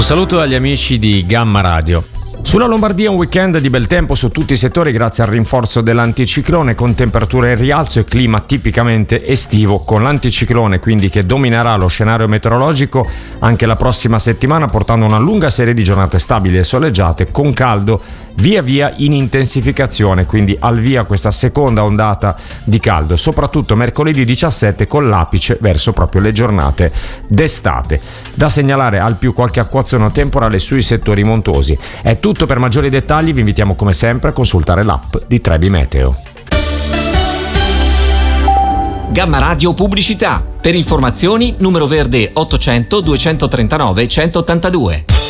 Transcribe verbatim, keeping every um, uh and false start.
saluto agli amici di Gamma Radio. Sulla Lombardia un weekend di bel tempo su tutti i settori grazie al rinforzo dell'anticiclone, con temperature in rialzo e clima tipicamente estivo, con l'anticiclone quindi che dominerà lo scenario meteorologico anche la prossima settimana, portando una lunga serie di giornate stabili e soleggiate con caldo via via in intensificazione, quindi al via questa seconda ondata di caldo, soprattutto mercoledì diciassette con l'apice verso proprio le giornate d'estate. Da segnalare al più qualche acquazzone temporale sui settori montuosi. È tutto, per maggiori dettagli vi invitiamo come sempre a consultare l'app di Trebi Meteo. Gamma Radio Pubblicità. Per informazioni numero verde ottocento duecentotrentanove centottantadue.